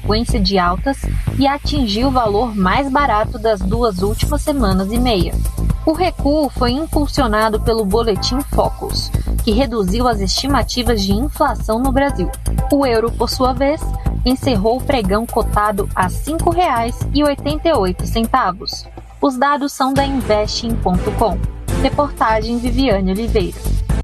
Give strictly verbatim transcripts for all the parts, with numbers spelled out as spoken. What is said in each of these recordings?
sequência de altas e atingiu o valor mais barato das duas últimas semanas e meia. O recuo foi impulsionado pelo Boletim Focus, que reduziu as estimativas de inflação no Brasil. O euro, por sua vez, encerrou o pregão cotado a cinco reais e oitenta e oito centavos. Os dados são da investing ponto com. Reportagem Viviane Oliveira.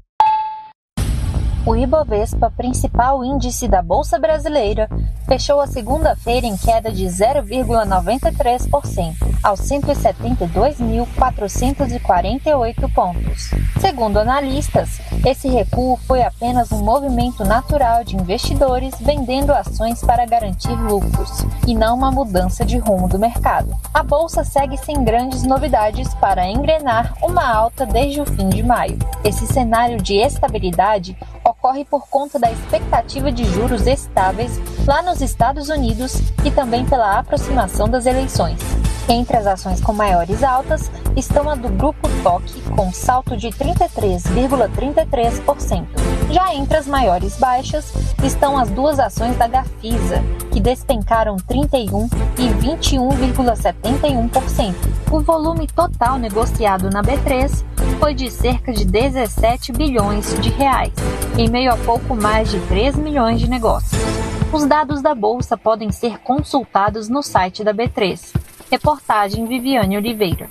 O Ibovespa, principal índice da Bolsa Brasileira, fechou a segunda-feira em queda de zero vírgula noventa e três por cento, aos cento e setenta e dois mil quatrocentos e quarenta e oito pontos. Segundo analistas, esse recuo foi apenas um movimento natural de investidores vendendo ações para garantir lucros, e não uma mudança de rumo do mercado. A Bolsa segue sem grandes novidades para engrenar uma alta desde o fim de maio. Esse cenário de estabilidade ocorre por conta da expectativa de juros estáveis lá nos Estados Unidos e também pela aproximação das eleições. Entre as ações com maiores altas estão a do Grupo T O C, com salto de trinta e três vírgula trinta e três por cento. Já entre as maiores baixas estão as duas ações da Gafisa, que despencaram trinta e um e vinte e um vírgula setenta e um por cento. O volume total negociado na B três foi de cerca de dezessete bilhões de reais, em meio a pouco mais de três milhões de negócios. Os dados da Bolsa podem ser consultados no site da B três. Reportagem Viviane Oliveira.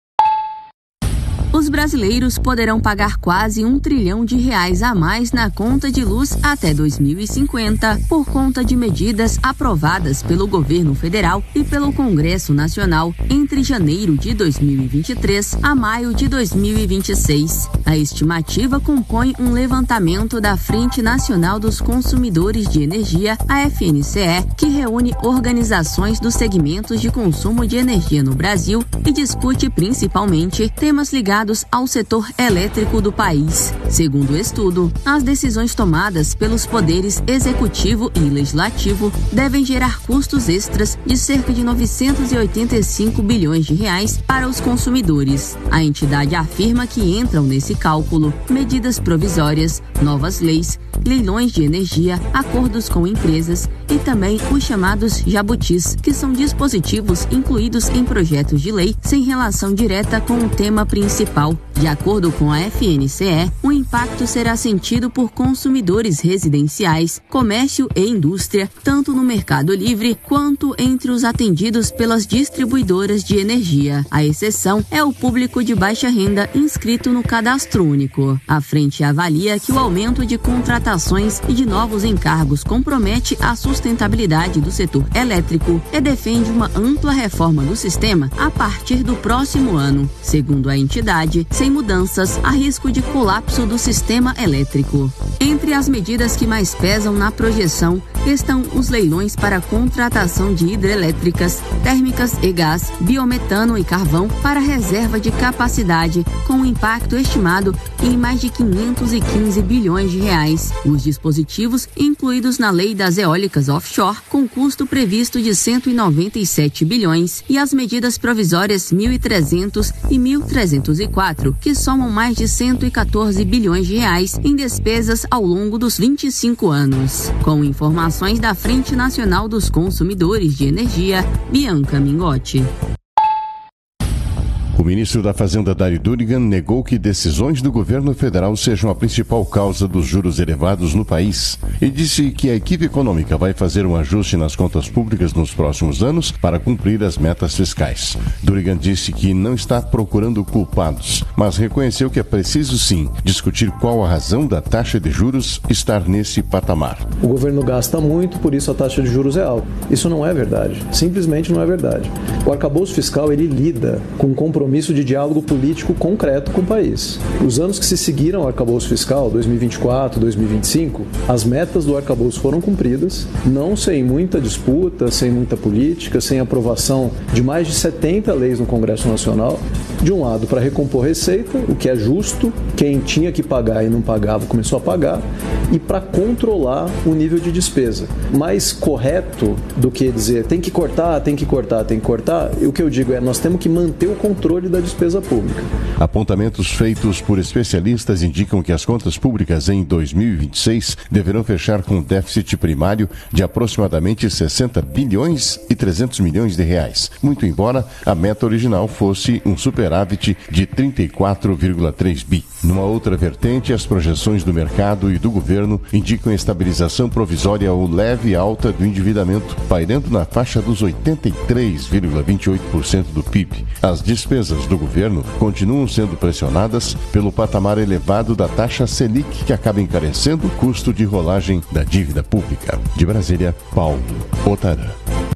Os brasileiros poderão pagar quase um trilhão de reais a mais na conta de luz até dois mil e cinquenta por conta de medidas aprovadas pelo governo federal e pelo Congresso Nacional entre janeiro de dois mil e vinte e três a maio de dois mil e vinte e seis. A estimativa compõe um levantamento da Frente Nacional dos Consumidores de Energia, a F N C E, que reúne organizações dos segmentos de consumo de energia no Brasil e discute principalmente temas ligados ao setor elétrico do país. Segundo o estudo, as decisões tomadas pelos poderes executivo e legislativo devem gerar custos extras de cerca de novecentos e oitenta e cinco bilhões de reais para os consumidores. A entidade afirma que entram nesse cálculo medidas provisórias, novas leis, leilões de energia, acordos com empresas e também os chamados jabutis, que são dispositivos incluídos em projetos de lei sem relação direta com o tema principal. De acordo com a F N C E, o impacto será sentido por consumidores residenciais, comércio e indústria, tanto no mercado livre quanto entre os atendidos pelas distribuidoras de energia. A exceção é o público de baixa renda inscrito no cadastro único. A frente avalia que o aumento de contratações e de novos encargos compromete a sustentabilidade do setor elétrico e defende uma ampla reforma do sistema a partir do próximo ano. Segundo a entidade, sem mudanças, há risco de colapso do sistema elétrico. Entre as medidas que mais pesam na projeção estão os leilões para contratação de hidrelétricas, térmicas e gás, biometano e carvão para reserva de capacidade, com um impacto estimado em mais de quinhentos e quinze bilhões de reais. Os dispositivos incluídos na lei das eólicas offshore, com custo previsto de cento e noventa e sete bilhões, e as medidas provisórias mil e trezentos e mil trezentos e quatro, que somam mais de cento e quatorze bilhões de reais em despesas ao longo dos vinte e cinco anos. Com informações da Frente Nacional dos Consumidores de Energia, Bianca Mingotti. O ministro da Fazenda, Dário Durigan, negou que decisões do governo federal sejam a principal causa dos juros elevados no país e disse que a equipe econômica vai fazer um ajuste nas contas públicas nos próximos anos para cumprir as metas fiscais. Durigan disse que não está procurando culpados, mas reconheceu que é preciso sim discutir qual a razão da taxa de juros estar nesse patamar. O governo gasta muito, por isso a taxa de juros é alta. Isso não é verdade. Simplesmente não é verdade. O arcabouço fiscal, ele lida com compromisso compromisso de diálogo político concreto com o país. Os anos que se seguiram ao arcabouço fiscal, dois mil e vinte e quatro, dois mil e vinte e cinco, as metas do arcabouço foram cumpridas, não sem muita disputa, sem muita política, sem aprovação de mais de setenta leis no Congresso Nacional, De um lado, para recompor receita, o que é justo, quem tinha que pagar e não pagava começou a pagar, e para controlar o nível de despesa. Mais correto do que dizer tem que cortar, tem que cortar, tem que cortar, o que eu digo é nós temos que manter o controle da despesa pública. Apontamentos feitos por especialistas indicam que as contas públicas em dois mil e vinte e seis deverão fechar com um déficit primário de aproximadamente sessenta bilhões e trezentos milhões de reais, muito embora a meta original fosse um superávit de trinta e quatro vírgula três bi. Numa outra vertente, as projeções do mercado e do governo indicam estabilização provisória ou leve alta do endividamento, pairando na faixa dos oitenta e três vírgula vinte e oito por cento do P I B. As despesas do governo continuam sendo pressionadas pelo patamar elevado da taxa Selic, que acaba encarecendo o custo de rolagem da dívida pública. De Brasília, Paulo Otarã.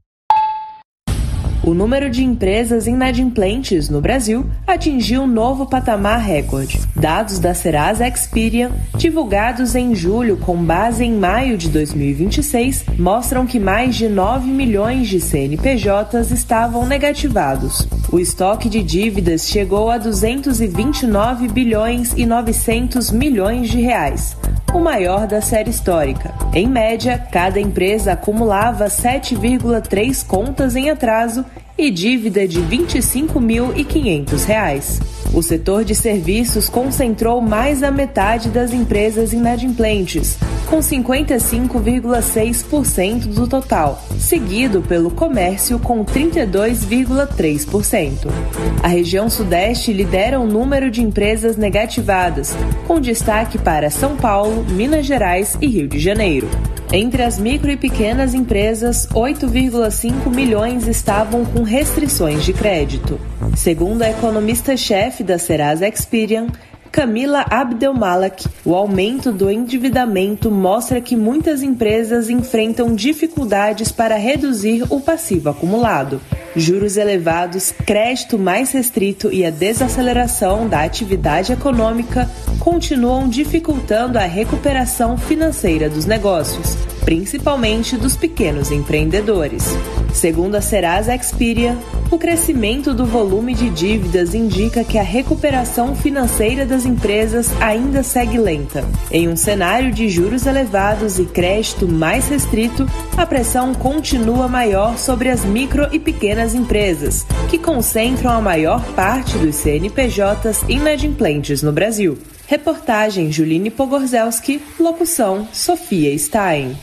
O número de empresas inadimplentes no Brasil atingiu um novo patamar recorde. Dados da Serasa Experian, divulgados em julho com base em maio de dois mil e vinte e seis, mostram que mais de nove milhões de C N P Js estavam negativados. O estoque de dívidas chegou a duzentos e vinte e nove bilhões e novecentos milhões de reais, o maior da série histórica. Em média, cada empresa acumulava sete vírgula três contas em atraso e dívida de vinte e cinco mil e quinhentos reais. O setor de serviços concentrou mais da metade das empresas inadimplentes, com cinquenta e cinco vírgula seis por cento do total, seguido pelo comércio com trinta e dois vírgula três por cento. A região Sudeste lidera o número de empresas negativadas, com destaque para São Paulo, Minas Gerais e Rio de Janeiro. Entre as micro e pequenas empresas, oito vírgula cinco milhões estavam com restrições de crédito. Segundo a economista-chefe da Serasa Experian, Camila Abdelmalak, o aumento do endividamento mostra que muitas empresas enfrentam dificuldades para reduzir o passivo acumulado. Juros elevados, crédito mais restrito e a desaceleração da atividade econômica continuam dificultando a recuperação financeira dos negócios, principalmente dos pequenos empreendedores. Segundo a Serasa Experian, o crescimento do volume de dívidas indica que a recuperação financeira das empresas ainda segue lenta. Em um cenário de juros elevados e crédito mais restrito, a pressão continua maior sobre as micro e pequenas empresas, que concentram a maior parte dos C N P Js inadimplentes no Brasil. Reportagem Juline Pogorzelski, locução Sofia Stein.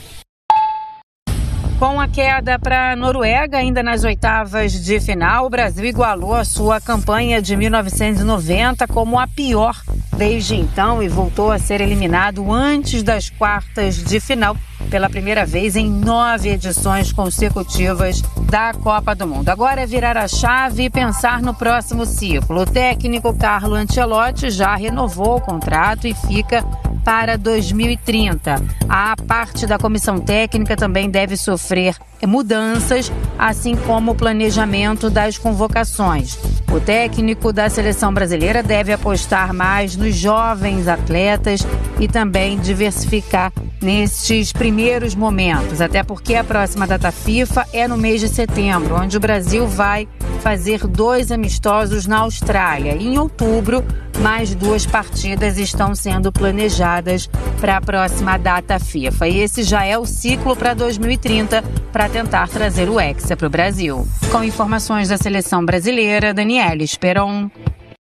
Com a queda para a Noruega, ainda nas oitavas de final, o Brasil igualou a sua campanha de mil novecentos e noventa como a pior desde então e voltou a ser eliminado antes das quartas de final pela primeira vez em nove edições consecutivas da Copa do Mundo. Agora é virar a chave e pensar no próximo ciclo. O técnico Carlo Ancelotti já renovou o contrato e fica para dois mil e trinta. A parte da comissão técnica também deve sofrer mudanças, assim como o planejamento das convocações. O técnico da seleção brasileira deve apostar mais nos jovens atletas e também diversificar nestes primeiros momentos, até porque a próxima data FIFA é no mês de setembro, onde o Brasil vai fazer dois amistosos na Austrália. E em outubro, mais duas partidas estão sendo planejadas para a próxima data FIFA. E esse já é o ciclo para dois mil e trinta, para tentar trazer o Hexa para o Brasil. Com informações da seleção brasileira, Daniela Esperon.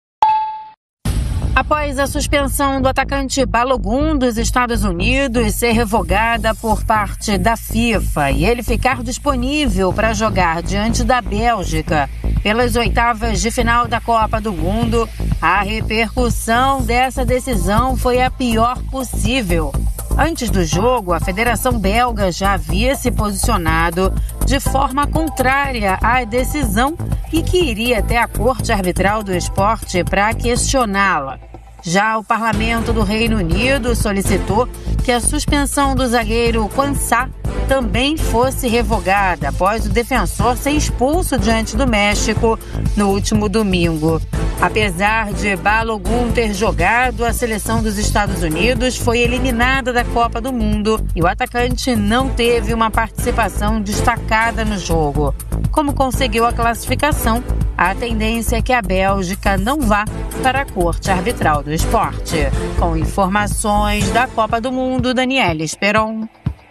Após a suspensão do atacante Balogun dos Estados Unidos ser revogada por parte da FIFA e ele ficar disponível para jogar diante da Bélgica pelas oitavas de final da Copa do Mundo, a repercussão dessa decisão foi a pior possível. Antes do jogo, a Federação Belga já havia se posicionado de forma contrária à decisão e que iria até a Corte Arbitral do Esporte para questioná-la. Já o Parlamento do Reino Unido solicitou que a suspensão do zagueiro Quansah também fosse revogada após o defensor ser expulso diante do México no último domingo. Apesar de Balogun ter jogado, a seleção dos Estados Unidos foi eliminada da Copa do Mundo e o atacante não teve uma participação destacada no jogo. Como conseguiu a classificação, A tendência é que a Bélgica não vá para a Corte Arbitral do Esporte. Com informações da Copa do Mundo, Daniela Esperon.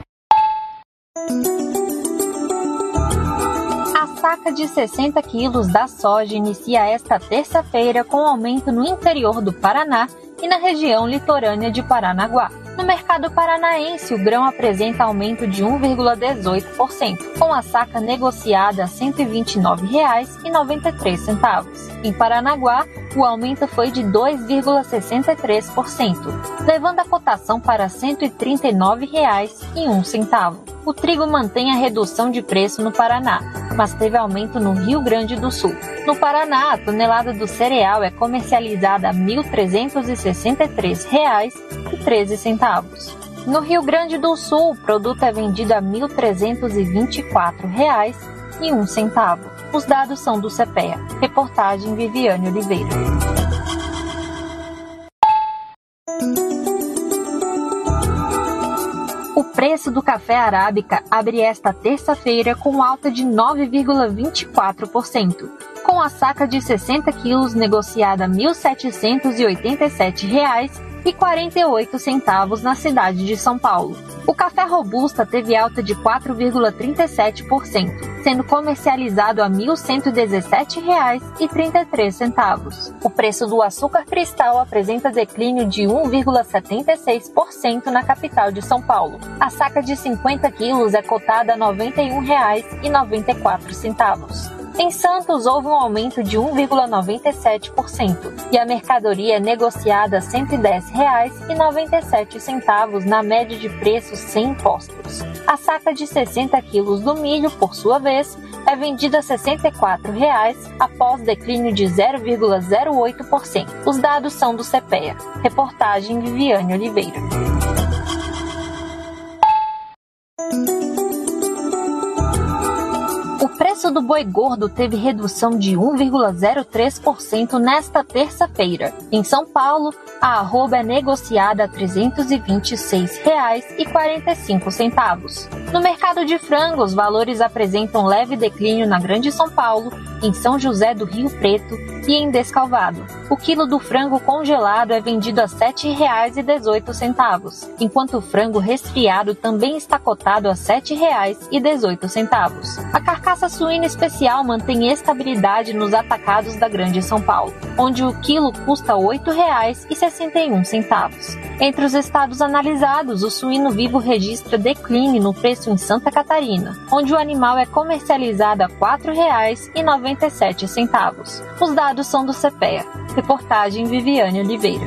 A saca de sessenta quilos da soja inicia esta terça-feira com aumento no interior do Paraná e na região litorânea de Paranaguá. No mercado paranaense, o grão apresenta aumento de um vírgula dezoito por cento, com a saca negociada a cento e vinte e nove reais e noventa e três centavos. Em Paranaguá, o aumento foi de dois vírgula sessenta e três por cento, levando a cotação para cento e trinta e nove reais e um centavo. O trigo mantém a redução de preço no Paraná, mas teve aumento no Rio Grande do Sul. No Paraná, a tonelada do cereal é comercializada a mil trezentos e sessenta e três reais e treze centavos. No Rio Grande do Sul, o produto é vendido a mil trezentos e vinte e quatro reais e um centavo. Os dados são do CEPEA. Reportagem Viviane Oliveira. O preço do café arábica abre esta terça-feira com alta de nove vírgula vinte e quatro por cento, com a saca de sessenta quilos negociada a mil setecentos e oitenta e sete reais e quarenta e oito centavos na cidade de São Paulo. O café robusta teve alta de quatro vírgula trinta e sete por cento, sendo comercializado a mil cento e dezessete reais e trinta e três centavos. O preço do açúcar cristal apresenta declínio de um vírgula setenta e seis por cento na capital de São Paulo. A saca de cinquenta quilos é cotada a noventa e um reais e noventa e quatro centavos. Em Santos, houve um aumento de um vírgula noventa e sete por cento e a mercadoria é negociada a cento e dez reais e noventa e sete centavos na média de preços sem impostos. A saca de sessenta quilos do milho, por sua vez, é vendida a sessenta e quatro reais após declínio de zero vírgula zero oito por cento. Os dados são do CEPEA. Reportagem Viviane Oliveira. O preço do boi gordo teve redução de um vírgula zero três por cento nesta terça-feira. Em São Paulo, a arroba é negociada a trezentos e vinte e seis reais e quarenta e cinco centavos. No mercado de frango, os valores apresentam leve declínio na Grande São Paulo, em São José do Rio Preto e em Descalvado. O quilo do frango congelado é vendido a sete reais e dezoito centavos, enquanto o frango resfriado também está cotado a sete reais e dezoito centavos. A carcaça suína especial mantém estabilidade nos atacados da Grande São Paulo, onde o quilo custa oito reais e sessenta e um centavos. Entre os estados analisados, o suíno vivo registra declínio no preço em Santa Catarina, onde o animal é comercializado a quatro reais e noventa e sete centavos. Os dados são do CEPEA. Reportagem Viviane Oliveira.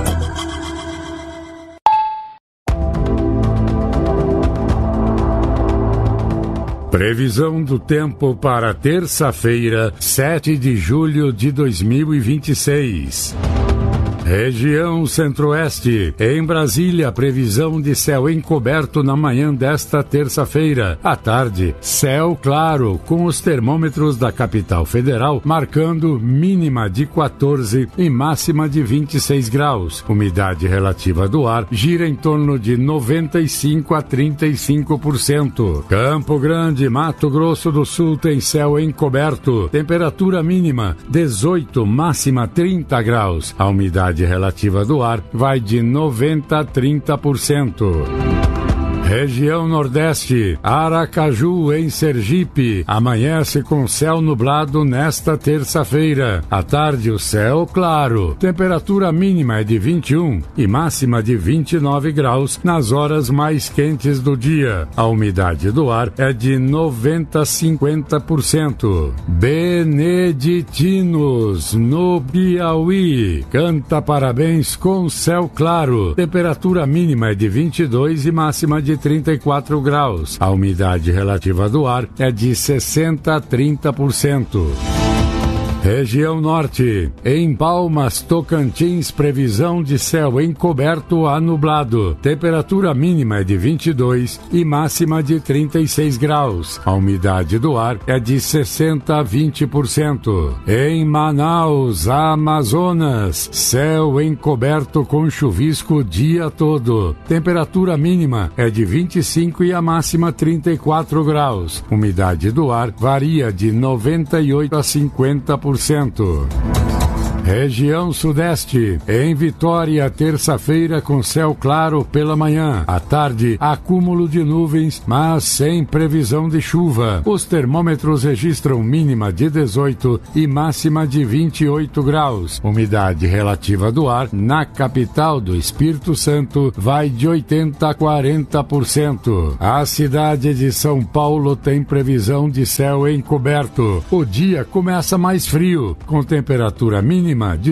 Previsão do tempo para terça-feira, sete de julho de dois mil e vinte e seis. Região Centro-Oeste. Em Brasília, previsão de céu encoberto na manhã desta terça-feira. À tarde, céu claro, com os termômetros da capital federal marcando mínima de quatorze e máxima de vinte e seis graus. Umidade relativa do ar gira em torno de noventa e cinco a trinta e cinco por cento. Campo Grande, Mato Grosso do Sul tem céu encoberto. Temperatura mínima dezoito, máxima trinta graus. A umidade relativa do ar vai de noventa a trinta por cento. Região Nordeste, Aracaju, em Sergipe, amanhece com céu nublado nesta terça-feira. À tarde, o céu claro. Temperatura mínima é de vinte e um e máxima de vinte e nove graus nas horas mais quentes do dia. A umidade do ar é de noventa a cinquenta por cento. Beneditinos, no Piauí, canta parabéns com céu claro. Temperatura mínima é de vinte e dois e máxima de trinta e quatro graus. A umidade relativa do ar é de sessenta a trinta por cento. Região Norte. Em Palmas, Tocantins, previsão de céu encoberto a nublado. Temperatura mínima é de vinte e dois e máxima de trinta e seis graus. A umidade do ar é de sessenta a vinte por cento. Em Manaus, Amazonas, céu encoberto com chuvisco o dia todo. Temperatura mínima é de vinte e cinco e a máxima trinta e quatro graus. Umidade do ar varia de noventa e oito a cinquenta por cento. Região Sudeste. Em Vitória, terça-feira com céu claro pela manhã. À tarde, acúmulo de nuvens, mas sem previsão de chuva. Os termômetros registram mínima de dezoito e máxima de vinte e oito graus. Umidade relativa do ar na capital do Espírito Santo vai de oitenta a quarenta por cento. A cidade de São Paulo tem previsão de céu encoberto. O dia começa mais frio, com temperatura mínima de